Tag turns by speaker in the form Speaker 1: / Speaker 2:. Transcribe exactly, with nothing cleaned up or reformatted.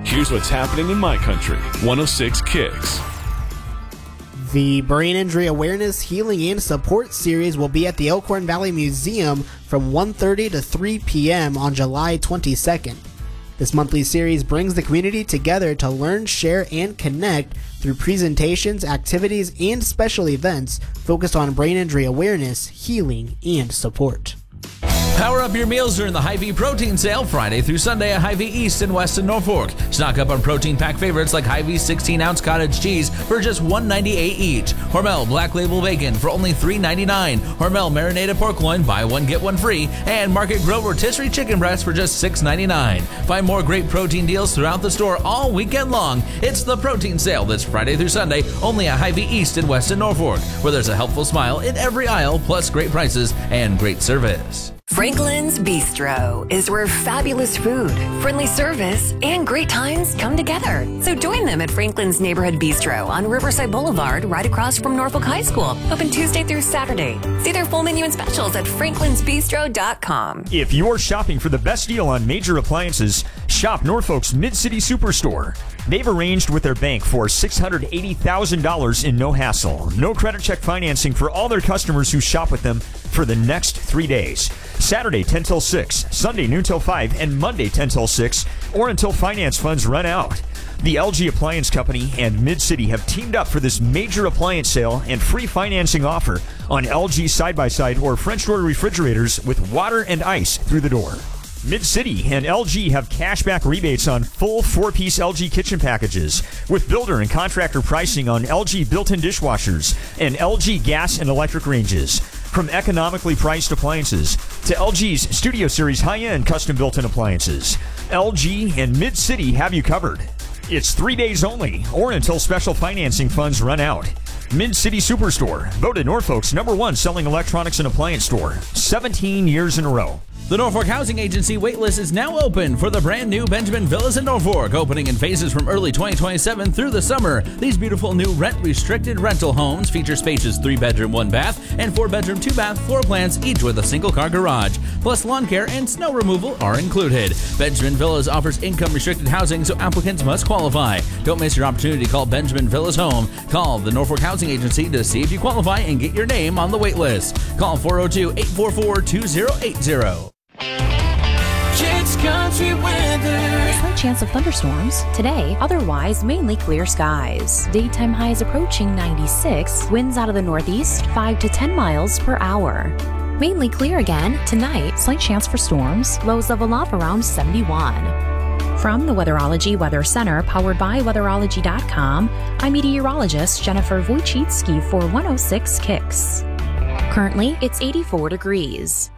Speaker 1: Here's what's happening in my country. one oh six Kicks.
Speaker 2: The Brain Injury Awareness, Healing, and Support Series will be at the Elkhorn Valley Museum from one thirty to three p.m. on July twenty-second. This monthly series brings the community together to learn, share, and connect through presentations, activities, and special events focused on brain injury awareness, healing, and support.
Speaker 3: Power up your meals during the Hy-Vee protein sale Friday through Sunday at Hy-Vee East and West in Norfolk. Stock up on protein pack favorites like Hy-Vee sixteen ounce cottage cheese for just one ninety-eight each. Hormel Black Label Bacon for only three ninety-nine. Hormel Marinated Pork Loin, buy one get one free. And Market Grill Rotisserie Chicken Breast for just six ninety-nine. Find more great protein deals throughout the store all weekend long. It's the protein sale this Friday through Sunday only at Hy-Vee East and West in Norfolk, where there's a helpful smile in every aisle, plus great prices and great service.
Speaker 4: Franklin's Bistro is where fabulous food, friendly service, and great times come together. So join them at Franklin's Neighborhood Bistro on Riverside Boulevard, right across from Norfolk High School. Open Tuesday through Saturday. See their full menu and specials at franklins bistro dot com.
Speaker 5: If you're shopping for the best deal on major appliances, shop Norfolk's Mid-City Superstore. They've arranged with their bank for six hundred eighty thousand dollars in no hassle, no credit check financing for all their customers who shop with them for the next three days. Saturday ten till six, Sunday noon till five, and Monday ten till six, or until finance funds run out. The L G Appliance Company and Mid-City have teamed up for this major appliance sale and free financing offer on L G side-by-side or French door refrigerators with water and ice through the door. Mid-City and L G have cashback rebates on full four-piece L G kitchen packages with builder and contractor pricing on L G built-in dishwashers and L G gas and electric ranges. From economically priced appliances to L G's Studio Series high-end custom built-in appliances, L G and Mid-City have you covered. It's three days only or until special financing funds run out. Mid-City Superstore, voted Norfolk's number one selling electronics and appliance store, seventeen years in a row.
Speaker 3: The Norfolk Housing Agency waitlist is now open for the brand new Benjamin Villas in Norfolk, opening in phases from early twenty twenty-seven through the summer. These beautiful new rent-restricted rental homes feature spacious three-bedroom, one-bath, and four-bedroom, two-bath floor plans, each with a single-car garage. Plus, lawn care and snow removal are included. Benjamin Villas offers income-restricted housing, so applicants must qualify. Don't miss your opportunity to call Benjamin Villas home. Call the Norfolk Housing Agency to see if you qualify and get your name on the waitlist. Call four oh two, eight four four, two oh eight oh.
Speaker 6: Kids Country Weather.
Speaker 7: Slight chance of thunderstorms today, otherwise mainly clear skies. Daytime highs approaching ninety-six, winds out of the northeast five to ten miles per hour. Mainly clear again tonight, slight chance for storms, lows level off around seventy-one. From the Weatherology Weather Center, powered by weatherology dot com, I'm meteorologist Jennifer Wojcicki for one oh six Kicks. Currently, it's eighty-four degrees.